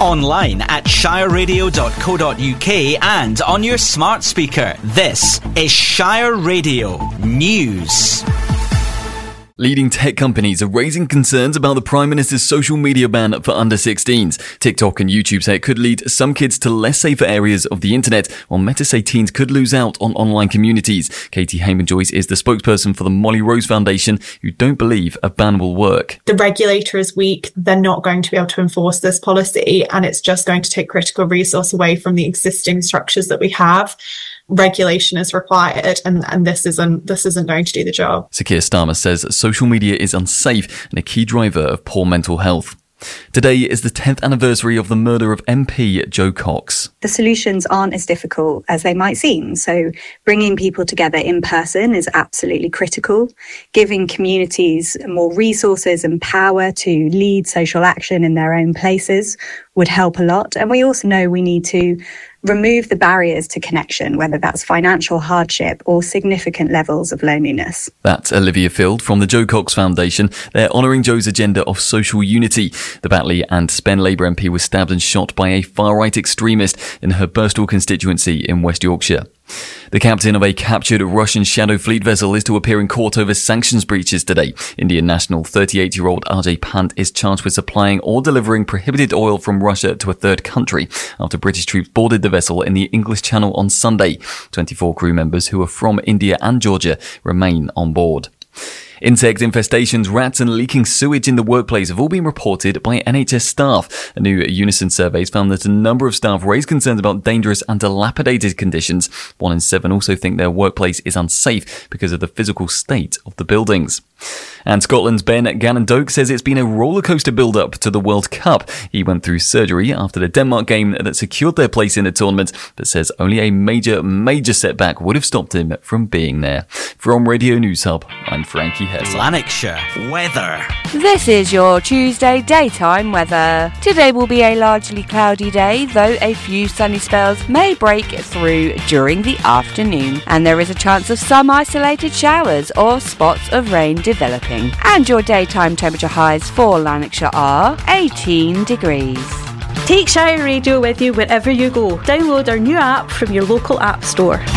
online at shireradio.co.uk and on your smart speaker. This is Shire Radio News. Leading tech companies are raising concerns about the Prime Minister's social media ban for under 16s. TikTok and YouTube say it could lead some kids to less safer areas of the internet, while Meta say teens could lose out on online communities. Katie Hayman-Joyce is the spokesperson for the Molly Rose Foundation, who don't believe a ban will work. The regulator is weak. They're not going to be able to enforce this policy, and it's just going to take critical resource away from the existing structures that we have. Regulation is required, and this isn't going to do the job. Sir Keir Starmer says social media is unsafe and a key driver of poor mental health. Today is the 10th anniversary of the murder of MP Jo Cox. The solutions aren't as difficult as they might seem. So bringing people together in person is absolutely critical. Giving communities more resources and power to lead social action in their own places would help a lot. And we also know we need to remove the barriers to connection, whether that's financial hardship or significant levels of loneliness. That's Olivia Field from the Jo Cox Foundation. They're honouring Jo's agenda of social unity. The Batley and Spen Labour MP was stabbed and shot by a far-right extremist in her Birstall constituency in West Yorkshire. The captain of a captured Russian Shadow Fleet vessel is to appear in court over sanctions breaches today. Indian national 38-year-old Ajay Pant is charged with supplying or delivering prohibited oil from Russia to a third country after British troops boarded the vessel in the English Channel on Sunday. 24 crew members who are from India and Georgia remain on board. Insect infestations, rats and leaking sewage in the workplace have all been reported by NHS staff. A new Unison survey has found that a number of staff raise concerns about dangerous and dilapidated conditions. 1 in 7 also think their workplace is unsafe because of the physical state of the buildings. And Scotland's Ben Gannon-Doak says it's been a rollercoaster build-up to the World Cup. He went through surgery after the Denmark game that secured their place in the tournament, but says only a major setback would have stopped him from being there. From Radio News Hub, I'm Frankie Hess. Lanarkshire weather. This is your Tuesday daytime weather. Today will be a largely cloudy day, though a few sunny spells may break through during the afternoon, and there is a chance of some isolated showers or spots of rain developing. And your daytime temperature highs for Lanarkshire are 18 degrees. Take Shire Radio with you wherever you go. Download our new app from your local app store.